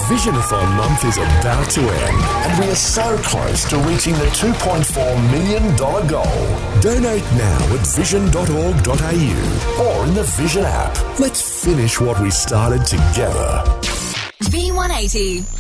Visionathon month is about to end, and we are so close to reaching the $2.4 million goal. Donate now at vision.org.au or in the Vision app. Let's finish what we started together. V180.